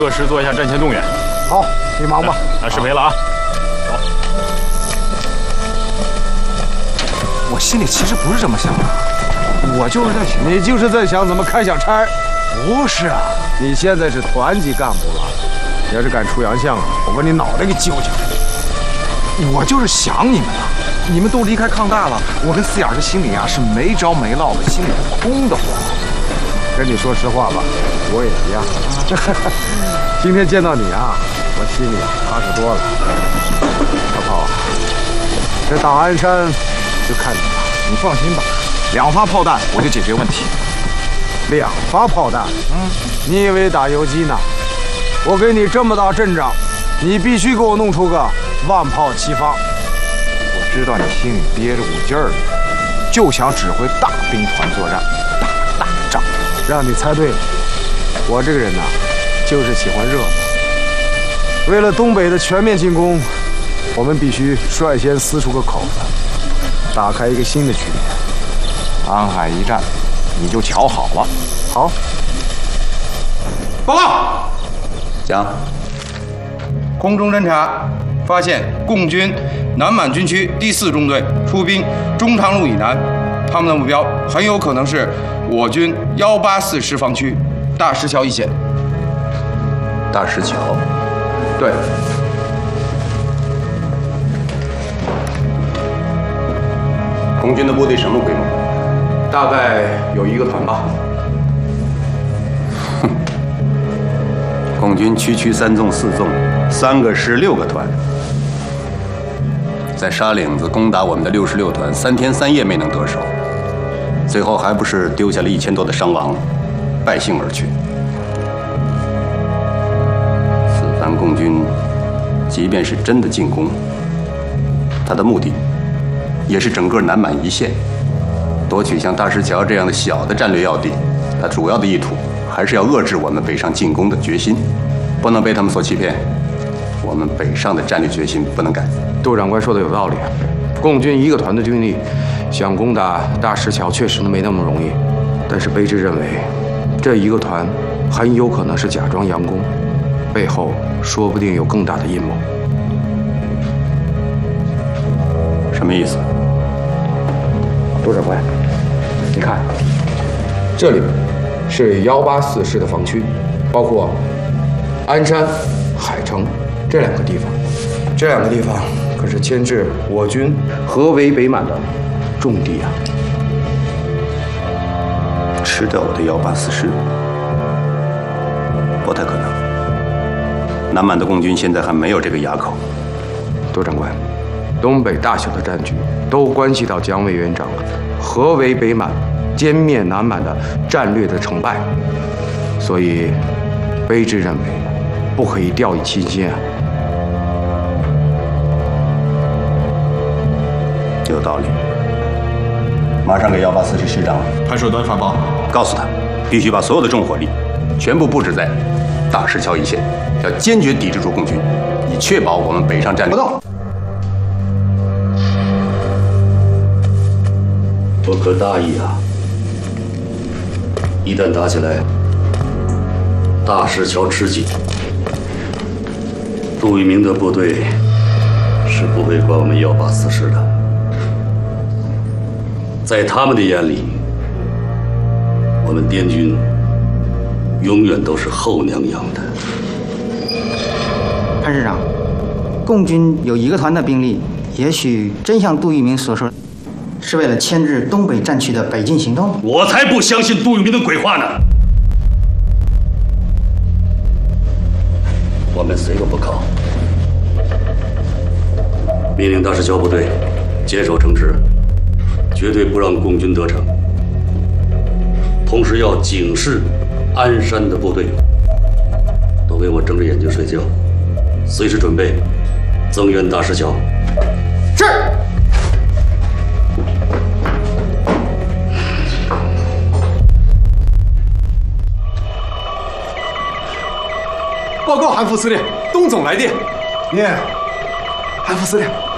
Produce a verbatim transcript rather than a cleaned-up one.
各师做一下战前动员。 好，你忙吧。 那失陪了啊。走。 我心里其实不是这么想的，我就是在想，你就是在想怎么开小差。不是啊，你现在是团级干部了，要是敢出洋相啊，我把你脑袋给揪下来。我就是想你们了，你们都离开抗大了，我跟四眼这心里啊是没着没落的，心里空得慌。跟你说实话吧，我也一样。今天见到你啊，我心里踏实多了。小炮，这打鞍山就看你了，你放心吧，两发炮弹我就解决问题。两发炮弹，嗯，你以为打游击呢？我给你这么大阵仗，你必须给我弄出个万炮齐发。我知道你心里憋着股劲儿，就想指挥大兵团作战，打大仗。让你猜对了，我这个人呐，就是喜欢热闹。为了东北的全面进攻，我们必须率先撕出个口子，打开一个新的局面。安海一战，你就瞧好了。好， 报告。 讲。 空中侦察发现共军南满军区第四中队出兵中长路以南，他们的目标很有可能是我军幺八四师防区大石桥一线。 大石桥。 对。 空军的部队什么规模？ 大概有一个团吧。 哼，共军区区三纵四纵，三个师六个团，在沙岭子攻打我们的六十六团，三天三夜没能得手，最后还不是丢下了一千多的伤亡，败兴而去。此番共军，即便是真的进攻，他的目的也是整个南满一线。夺取像大石桥这样的小的战略要地，它主要的意图还是要遏制我们北上进攻的决心，不能被他们所欺骗。我们北上的战略决心不能改。 杜长官说的有道理，共军一个团的军力想攻打大石桥确实没那么容易，但是卑职认为，这一个团很有可能是假装佯攻，背后说不定有更大的阴谋。 什么意思？ 杜长官，你看，这里是幺八四师的防区，包括鞍山、海城这两个地方。这两个地方可是牵制我军合围北满的重地啊！ 吃掉我的幺八四师，不太可能。南满的共军现在还没有这个垭口。 杜长官，东北大小的战局都关系到蒋委员长合围北满、歼灭南满的战略的成败，所以卑职认为不可以掉以轻心啊。 有道理。马上给幺八四师师长潘守端发报， 告诉他，必须把所有的重火力全部布置在大石桥一线，要坚决抵制住共军，以确保我们北上战略。 不动。 不可大意啊！一旦打起来，大石桥吃紧，杜聿明的部队是不会管我们幺八四师的。在他们的眼里，我们滇军永远都是后娘养的。 潘师长，共军有一个团的兵力，也许真像杜聿明所说，是为了牵制东北战区的北进行动。 我才不相信杜聿明的鬼话呢！我们谁都不靠，命令大石桥部队坚守城池，绝对不让共军得逞。同时要警示鞍山的部队，都给我睁着眼睛睡觉，随时准备增援大石桥。 是。 报告韩副司令，东总来电。耶，韩副司令。